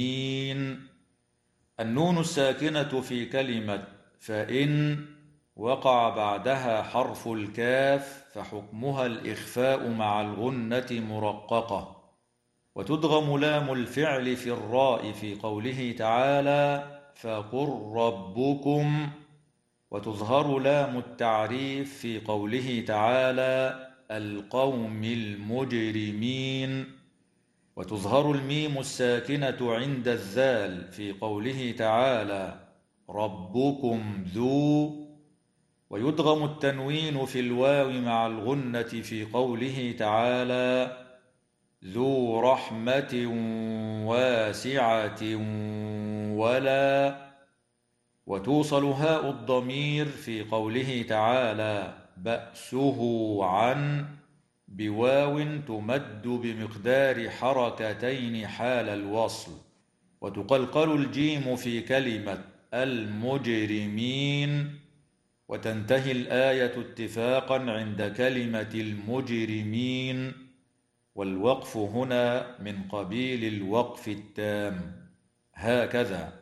النون الساكنة في كلمة فإن وقع بعدها حرف الكاف فحكمها الإخفاء مع الغنة مرققة، وتدغم لام الفعل في الراء في قوله تعالى فقل ربكم، وتظهر لام التعريف في قوله تعالى القوم المجرمين، وتظهر الميم الساكنة عند الذال في قوله تعالى ربكم ذو، ويدغم التنوين في الواو مع الغنة في قوله تعالى ذو رحمة واسعة ولا، وتوصل هاء الضمير في قوله تعالى بأسه عن بواو تمد بمقدار حركتين حال الوصل، وتقلقل الجيم في كلمة المجرمين، وتنتهي الآية اتفاقا عند كلمة المجرمين، والوقف هنا من قبيل الوقف التام. هكذا